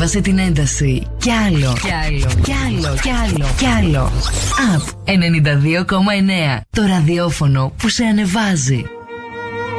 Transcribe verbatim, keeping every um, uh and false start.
Ανέβασε την ένταση. Κι άλλο. Κι άλλο. Κι άλλο. Κι άλλο. Κι άλλο. Απ ενενήντα δύο κόμμα εννέα. Το ραδιόφωνο που σε ανεβάζει.